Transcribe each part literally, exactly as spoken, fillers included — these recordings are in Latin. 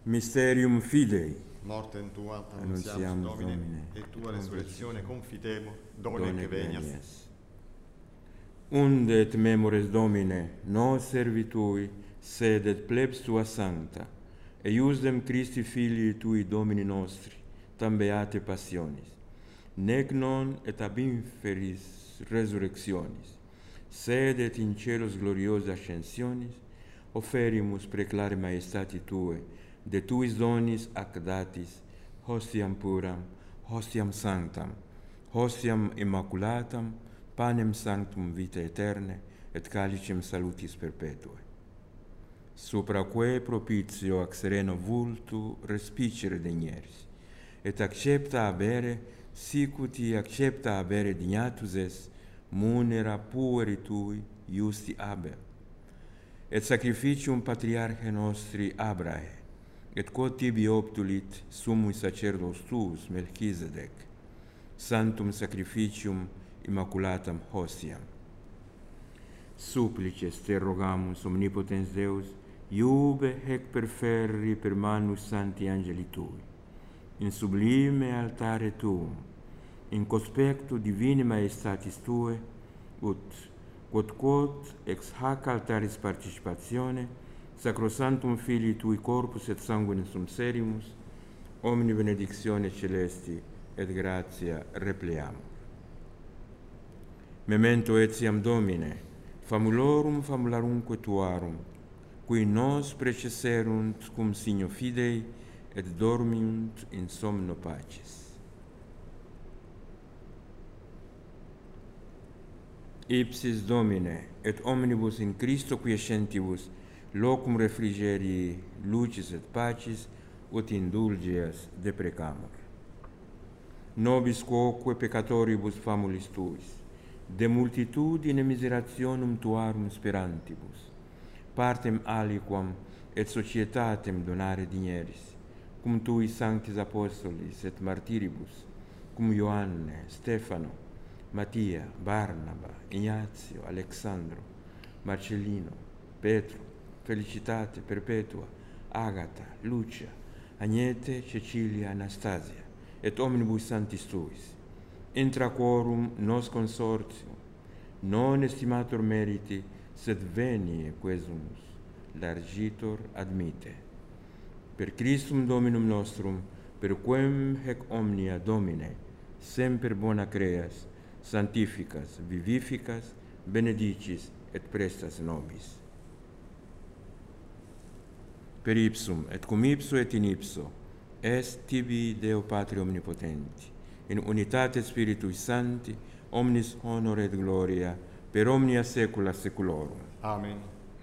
Mysterium Fidei. Mortem tua Annunziamus annunziamus Domine, Domine, et tua et resurrectione confitemo, Domine che venias. Unde et memores Domine, nos servitui, sed et plebs tua sancta, eiusdem Christi Filii tui Domini nostri, tam beate passionis, nec non et ab inferis resurrectionis, sed et in celos gloriosa ascensionis, oferimus preclare maestati tue, de tuis donis ac datis, hostiam puram, hostiam sanctam, hostiam immaculatam, panem sanctum vitae aeterne, et calicem salutis perpetue. Supraque propitio ac sereno vultu respicere denieris, et accepta abere, sicuti accepta abere dignatus es, munera pueri tui iusti Abel, et sacrificium patriarche nostri Abrae, et quod tibi obtulit summus sacerdos tuus Melchisedec, santum sacrificium immaculatam hostiam. Supplices te rogamus, omnipotens Deus, iube hec perferri per manus santi angeli tui, in sublime altare tuum, in conspectu divini maestatis tue, ut quod quod ex hac altaris participatione sacrosantum Filii tui corpus et sanguinem sum serimus, omni benedictione celesti et gratia repleamur. Memento etiam Domine, famulorum famularumque tuarum, qui nos precesserunt cum signo fidei et dormiunt in somno pacis. Ipsis Domine, et omnibus in Christo quiescentibus locum refrigerii lucis et pacis, ut indulgias deprecamur. Nobis quoque peccatoribus famulis tuis, de multitudine miserationum tuarum sperantibus, partem aliquam et societatem donare digneris, cum tui sanctis apostolis et martiribus, cum Ioanne, Stefano, Mattia, Barnaba, Ignazio, Alexandro, Marcellino, Petro, Felicitate, Perpetua, Agata, Lucia, Agnete, Cecilia, Anastasia, et omnibus sanctis tuis, intra quorum nos consortium, non estimator meriti, sed venie quesumus, largitor admite. Per Christum Dominum nostrum, per quem hec omnia Domine, semper bona creas, sanctificas, vivificas, benedicis et prestas nobis. Per ipsum, et cum ipso et in ipso, est tibi Deo Patri Omnipotenti, in unitate Spiritui Sancti, omnis honor et gloria, per omnia saecula saeculorum. Amen.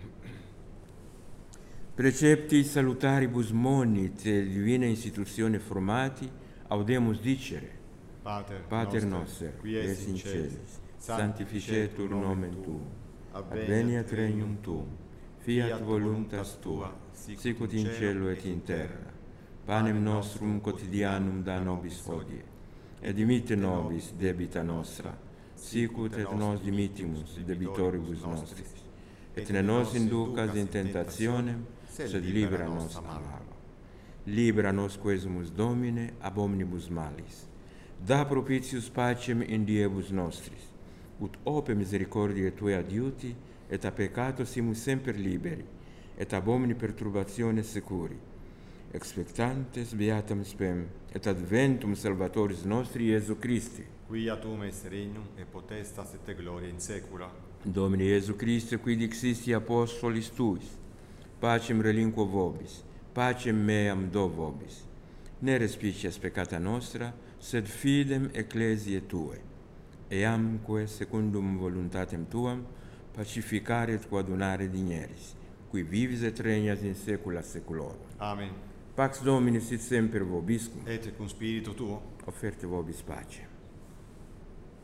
Precepti salutaribus monit et divina institutione formati, audemus dicere, Pater, Pater noster, qui es in celis, sanctificetur nomen tuum, adveniat regnum tuum, fiat voluntas tua, sicut in cielo et in terra. Panem nostrum quotidianum da nobis hodie, et dimitte nobis debita nostra, sicut et nos dimittimus debitoribus nostris, et ne nos inducas in tentationem, sed libera nos a malo. Libera nos quesumus Domine ab omnibus malis. Da propitius pacem in diebus nostris, ut ope misericordiae Tue adiuti, et a peccato simus semper liberi, et ab omni perturbatione securi, expectantes beatam spem, et adventum Salvatoris nostri Iesu Christi. Quia tuum est regnum, et potestas et gloria in saecula. Domine Iesu Christe, qui dixisti apostolis Tuis, pacem relinquo vobis, pacem meam do vobis. Ne respicias peccata nostra, sed fidem ecclesiae Tue, eamque secundum voluntatem Tuam pacificare et coadunare digneris, qui vivis et regnas in saecula saeculorum. Amen. Pax Domini sit semper vobiscum, Et cum spiritu tuo. offerte vobis pace.